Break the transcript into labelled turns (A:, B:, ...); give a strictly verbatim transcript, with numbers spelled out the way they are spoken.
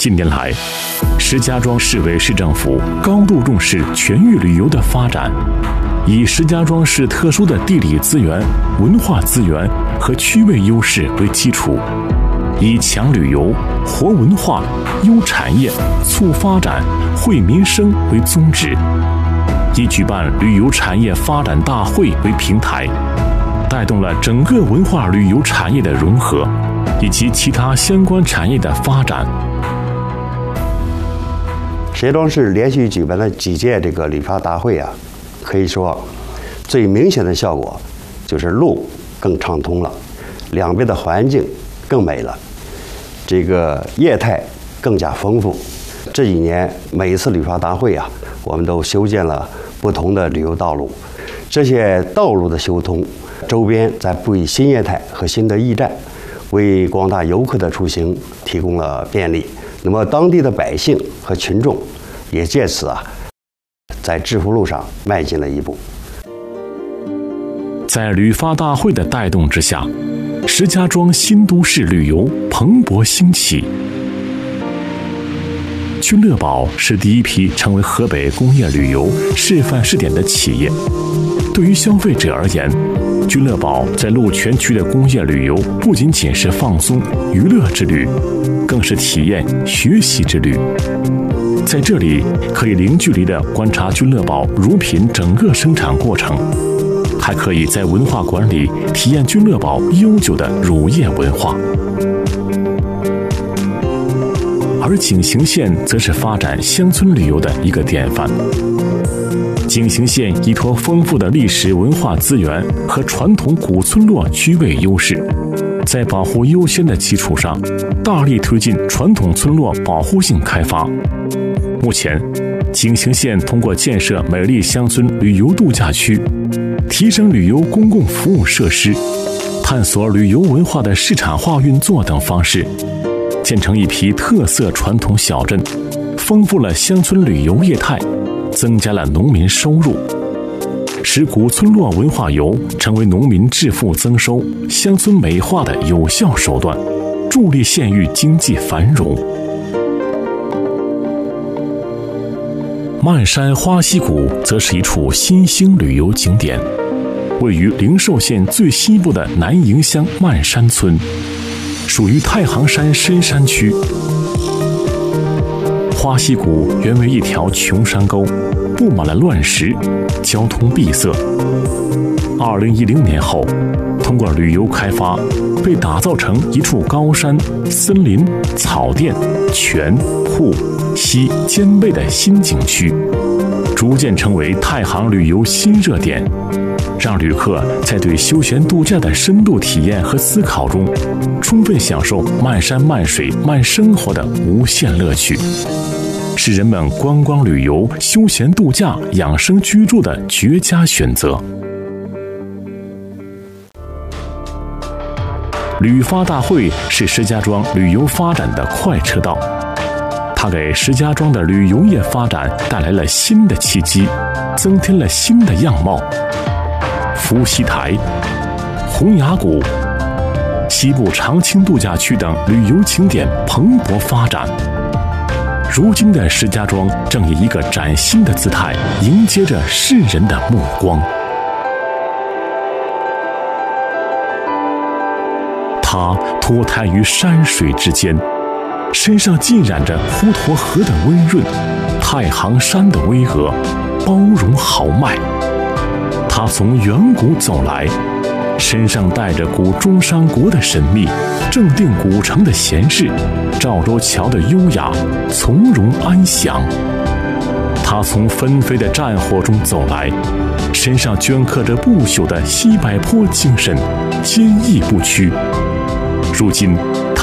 A: 近年来，石家庄市委市政府高度重视全域旅游的发展，以石家庄市特殊的地理资源、文化资源和区位优势为基础，以强旅游、活文化、优产业、促发展、惠民生为宗旨，以举办旅游产业发展大会为平台，带动了整个文化旅游产业的融合，以及其他相关产业的发展。
B: 石家庄市连续举办了几届这个旅发大会啊，可以说最明显的效果就是路更畅通了，两边的环境更美了，这个业态更加丰富。这几年每一次旅发大会啊，我们都修建了不同的旅游道路，这些道路的修通，周边再布以新业态和新的驿站，为广大游客的出行提供了便利。那么当地的百姓和群众也借此啊，在致富路上迈进了一步。
A: 在旅发大会的带动之下，石家庄新都市旅游蓬勃兴起。君乐宝是第一批成为河北工业旅游示范试点的企业。对于消费者而言，君乐宝在鹿泉区的工业旅游不仅仅是放松娱乐之旅，更是体验学习之旅。在这里可以零距离地观察君乐宝乳品整个生产过程，还可以在文化馆里体验君乐宝悠久的乳业文化。而景行县则是发展乡村旅游的一个典范。景行县依托丰富的历史文化资源和传统古村落区位优势，在保护优先的基础上，大力推进传统村落保护性开发。目前，景行县通过建设美丽乡村旅游度假区，提升旅游公共服务设施，探索旅游文化的市场化运作等方式，建成一批特色传统小镇，丰富了乡村旅游业态，增加了农民收入，使古村落文化游成为农民致富增收、乡村美化的有效手段，助力县域经济繁荣。漫山花溪谷则是一处新兴旅游景点，位于灵寿县最西部的南营乡漫山村，属于太行山深山区。花溪谷原为一条穷山沟，布满了乱石，交通闭塞。二零一零年后，通过旅游开发，被打造成一处高山、森林、草甸、泉、瀑、溪兼备的新景区，逐渐成为太行旅游新热点，让旅客在对休闲度假的深度体验和思考中，充分享受漫山漫水慢生活的无限乐趣，是人们观光旅游、休闲度假、养生居住的绝佳选择。旅发大会是石家庄旅游发展的快车道，它给石家庄的旅游业发展带来了新的契机，增添了新的样貌。伏羲台、洪崖谷、西部长青度假区等旅游景点蓬勃发展。如今的石家庄正以一个崭新的姿态迎接着世人的目光。它脱胎于山水之间，身上浸染着滹沱河的温润，太行山的巍峨，包容豪迈。它从远古走来，身上带着古中山国的神秘，正定古城的闲适，赵州桥的优雅，从容安详。它从纷飞的战火中走来，身上镌刻着不朽的西柏坡精神，坚毅不屈。如今